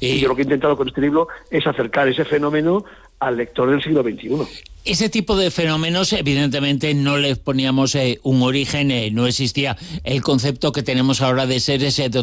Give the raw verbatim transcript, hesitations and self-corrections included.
Y yo lo que he intentado con este libro es acercar ese fenómeno al lector del siglo veintiuno. Ese tipo de fenómenos, evidentemente, no les poníamos eh, un origen, eh, no existía el concepto que tenemos ahora de seres eh, de